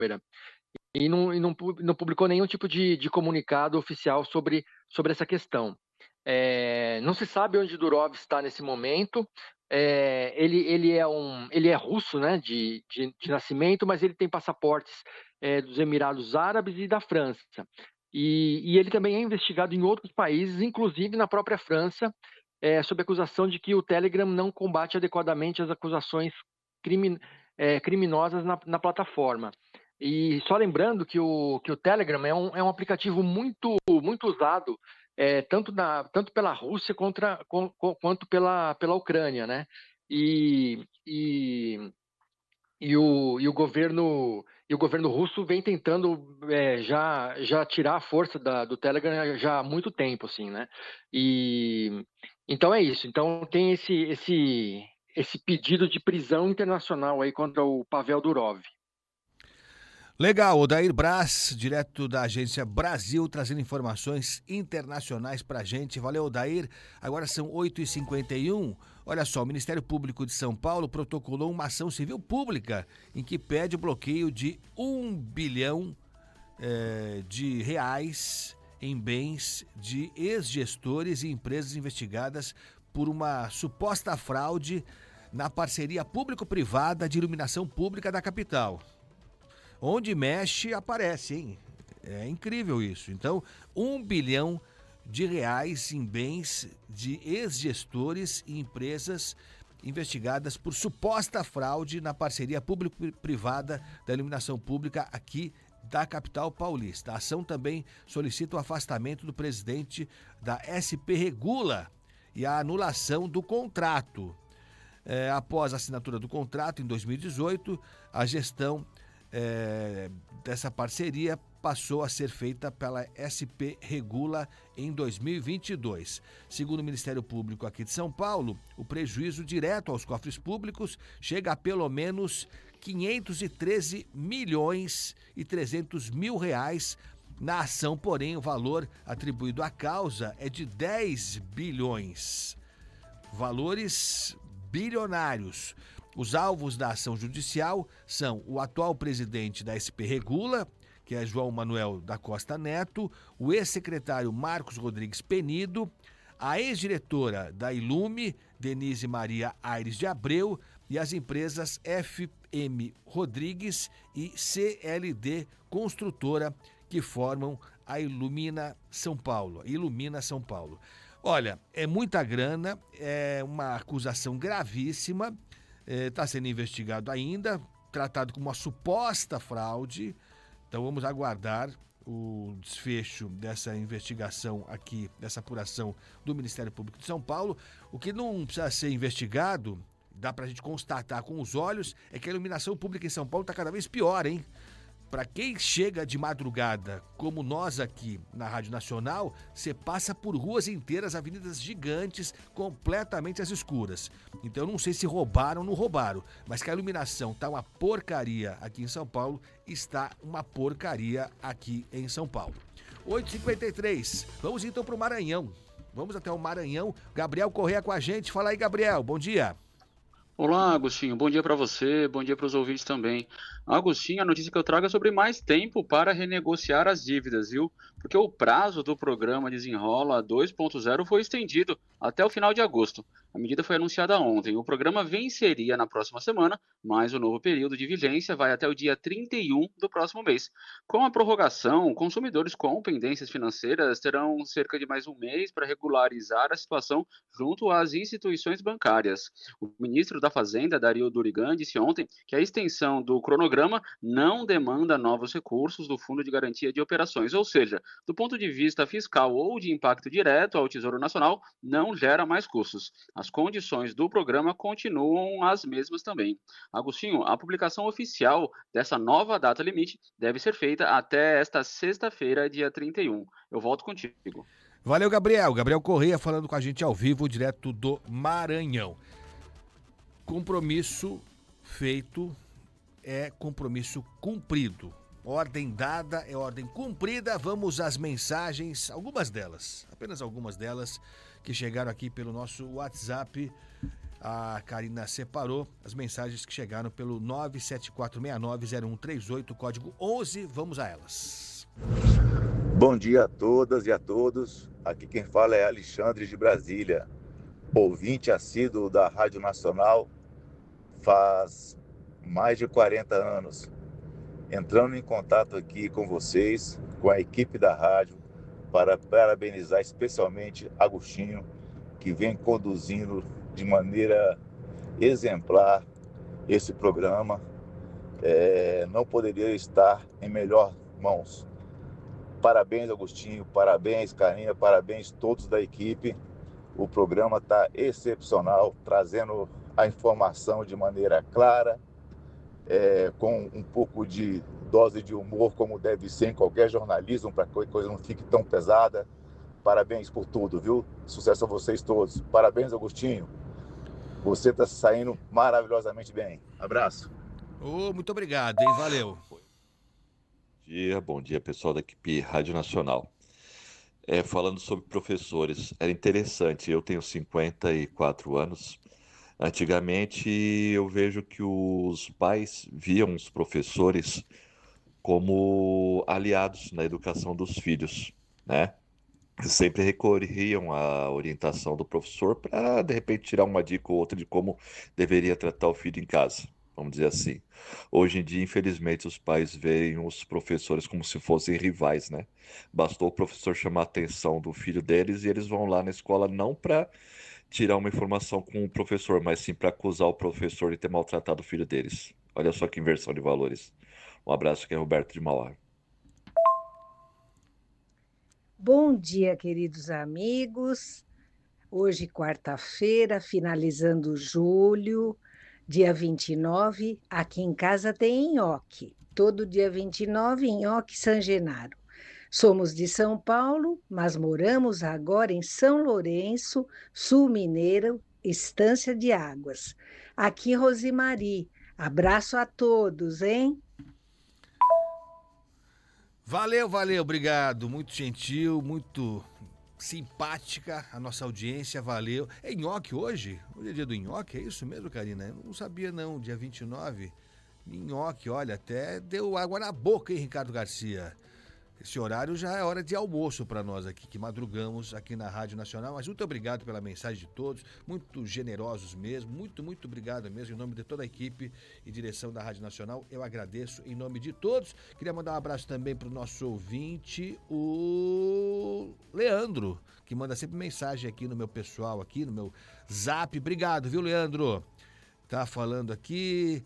não publicou nenhum tipo de comunicado oficial sobre essa questão. Não se sabe onde Durov está nesse momento. Ele é russo, né, de nascimento, mas ele tem passaportes dos Emirados Árabes e da França. E ele também é investigado em outros países, inclusive na própria França, sob acusação de que o Telegram não combate adequadamente as acusações criminosas na plataforma. E só lembrando que o Telegram é um aplicativo muito usado, tanto pela Rússia quanto pela Ucrânia, né? E, e, e o governo russo vem tentando já tirar a força do Telegram já há muito tempo, assim, né? E então é isso. Então tem esse pedido de prisão internacional aí contra o Pavel Durov. Legal, Odair Braz, direto da Agência Brasil, trazendo informações internacionais pra gente. Valeu, Odair. Agora são 8h51. Olha só, o Ministério Público de São Paulo protocolou uma ação civil pública em que pede o bloqueio de 1 bilhão de reais em bens de ex-gestores e empresas investigadas por uma suposta fraude na parceria público-privada de iluminação pública da capital. Onde mexe, aparece, hein? É incrível isso. Então, 1 bilhão de reais em bens de ex-gestores e empresas investigadas por suposta fraude na parceria público-privada da iluminação pública aqui da capital paulista. A ação também solicita o afastamento do presidente da SP Regula e a anulação do contrato. Após a assinatura do contrato em 2018, a gestão dessa parceria passou a ser feita pela SP Regula em 2022. Segundo o Ministério Público aqui de São Paulo, o prejuízo direto aos cofres públicos chega a pelo menos 513 milhões e 300 mil reais. Na ação, porém, o valor atribuído à causa é de 10 bilhões. Valores bilionários. Os alvos da ação judicial são o atual presidente da SP Regula, que é João Manuel da Costa Neto, o ex-secretário Marcos Rodrigues Penido, a ex-diretora da Ilume, Denise Maria Aires de Abreu, e as empresas FM Rodrigues e CLD Construtora, que formam a Ilumina São Paulo. Olha, é muita grana, é uma acusação gravíssima. Está sendo investigado ainda, tratado como uma suposta fraude. Então vamos aguardar o desfecho dessa investigação aqui, dessa apuração do Ministério Público de São Paulo. O que não precisa ser investigado, dá pra gente constatar com os olhos, é que a iluminação pública em São Paulo está cada vez pior, hein? Para quem chega de madrugada, como nós aqui na Rádio Nacional, você passa por ruas inteiras, avenidas gigantes, completamente às escuras. Então eu não sei se roubaram ou não roubaram, mas que a iluminação tá uma porcaria aqui em São Paulo, está uma porcaria aqui em São Paulo. 8h53, vamos então para o Maranhão. Vamos até o Maranhão. Gabriel Correia com a gente. Fala aí, Gabriel, bom dia. Olá, Agostinho. Bom dia para você, bom dia para os ouvintes também. Agostinho, a notícia que eu trago é sobre mais tempo para renegociar as dívidas, viu? Porque o prazo do programa Desenrola 2.0 foi estendido até o final de agosto. A medida foi anunciada ontem. O programa venceria na próxima semana, mas o novo período de vigência vai até o dia 31 do próximo mês. Com a prorrogação, consumidores com pendências financeiras terão cerca de mais um mês para regularizar a situação junto às instituições bancárias. O ministro da Fazenda, Dario Durigan, disse ontem que a extensão do cronograma não demanda novos recursos do Fundo de Garantia de Operações, ou seja, do ponto de vista fiscal ou de impacto direto ao Tesouro Nacional, não gera mais custos. As condições do programa continuam as mesmas também. Agostinho, a publicação oficial dessa nova data limite deve ser feita até esta sexta-feira, dia 31. Eu volto contigo. Valeu, Gabriel. Gabriel Correia falando com a gente ao vivo, direto do Maranhão. Compromisso feito é compromisso cumprido. Ordem dada é ordem cumprida. Vamos às mensagens, algumas delas, apenas algumas delas, que chegaram aqui pelo nosso WhatsApp. A Karina separou as mensagens que chegaram pelo 974690138, código 11. Vamos a elas. Bom dia a todas e a todos. Aqui quem fala é Alexandre de Brasília, ouvinte assíduo da Rádio Nacional faz mais de 40 anos. Entrando em contato aqui com vocês, com a equipe da rádio, para parabenizar especialmente Agostinho, que vem conduzindo de maneira exemplar esse programa. Não poderia estar em melhor mãos. Parabéns, Agostinho, parabéns, Carinha, parabéns todos da equipe. O programa está excepcional, trazendo a informação de maneira clara, com um pouco de dose de humor, como deve ser em qualquer jornalismo, para que a coisa não fique tão pesada. Parabéns por tudo, viu? Sucesso a vocês todos. Parabéns, Agostinho. Você está saindo maravilhosamente bem. Abraço. Muito obrigado, hein? Valeu. Bom dia, pessoal da equipe Rádio Nacional. Falando sobre professores, era interessante, eu tenho 54 anos. Antigamente, eu vejo que os pais viam os professores como aliados na educação dos filhos, né? Sempre recorriam à orientação do professor para, de repente, tirar uma dica ou outra de como deveria tratar o filho em casa, vamos dizer assim. Hoje em dia, infelizmente, os pais veem os professores como se fossem rivais, né? Bastou o professor chamar a atenção do filho deles e eles vão lá na escola não para tirar uma informação com o professor, mas sim para acusar o professor de ter maltratado o filho deles. Olha só que inversão de valores. Um abraço, que é Roberto de Mauá. Bom dia, queridos amigos. Hoje, quarta-feira, finalizando julho, dia 29, aqui em casa tem nhoque. Todo dia 29, nhoque San Genaro. Somos de São Paulo, mas moramos agora em São Lourenço, Sul Mineiro, Estância de Águas. Aqui, Rosimari. Abraço a todos, hein? Valeu, obrigado. Muito gentil, muito simpática a nossa audiência, valeu. É nhoque hoje? Hoje é dia do nhoque, é isso mesmo, Karina? Eu não sabia não, dia 29. Nhoque, olha, até deu água na boca, hein, Ricardo Garcia? Esse horário já é hora de almoço para nós aqui, que madrugamos aqui na Rádio Nacional. Mas muito obrigado pela mensagem de todos, muito generosos mesmo, muito obrigado mesmo, em nome de toda a equipe e direção da Rádio Nacional. Eu agradeço em nome de todos. Queria mandar um abraço também para o nosso ouvinte, o Leandro, que manda sempre mensagem aqui no meu pessoal, aqui no meu zap. Obrigado, viu, Leandro? Tá falando aqui,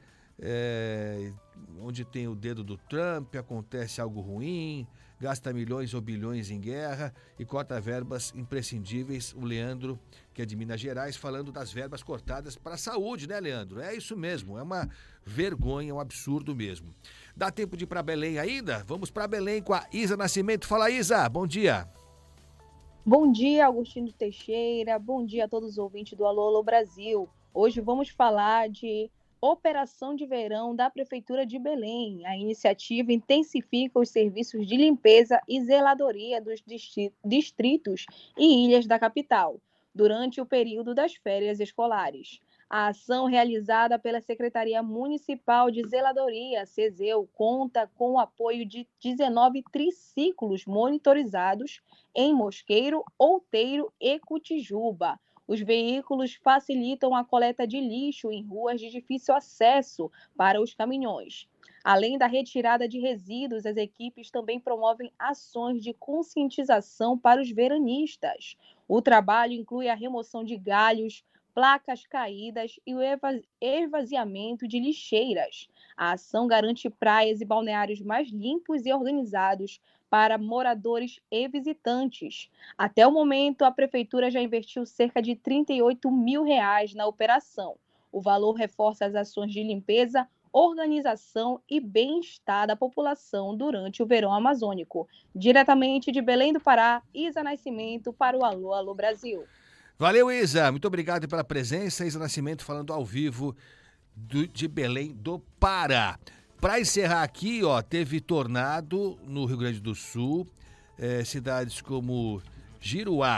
onde tem o dedo do Trump, acontece algo ruim, gasta milhões ou bilhões em guerra e corta verbas imprescindíveis. O Leandro, que é de Minas Gerais, falando das verbas cortadas para a saúde, né, Leandro? É isso mesmo, é uma vergonha, um absurdo mesmo. Dá tempo de ir para Belém ainda? Vamos para Belém com a Isa Nascimento. Fala, Isa, bom dia. Bom dia, Agostinho Teixeira, bom dia a todos os ouvintes do Alô Brasil. Hoje vamos falar de Operação de Verão da Prefeitura de Belém. A iniciativa intensifica os serviços de limpeza e zeladoria dos distritos e ilhas da capital, durante o período das férias escolares. A ação realizada pela Secretaria Municipal de Zeladoria, CESEL, conta com o apoio de 19 triciclos monitorizados em Mosqueiro, Outeiro e Cotijuba. Os veículos facilitam a coleta de lixo em ruas de difícil acesso para os caminhões. Além da retirada de resíduos, as equipes também promovem ações de conscientização para os veranistas. O trabalho inclui a remoção de galhos, placas caídas e o esvaziamento de lixeiras. A ação garante praias e balneários mais limpos e organizados para moradores e visitantes. Até o momento, a Prefeitura já investiu cerca de R$38 mil na operação. O valor reforça as ações de limpeza, organização e bem-estar da população durante o verão amazônico. Diretamente de Belém do Pará, Isa Nascimento para o Alô Brasil. Valeu, Isa. Muito obrigado pela presença. Isa Nascimento falando ao vivo de Belém do Pará. Para encerrar aqui, teve tornado no Rio Grande do Sul, cidades como Giruá,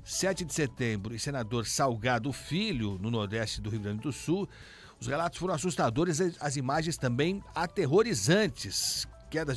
7 de setembro e senador Salgado Filho, no nordeste do Rio Grande do Sul. Os relatos foram assustadores, as imagens também aterrorizantes. Quedas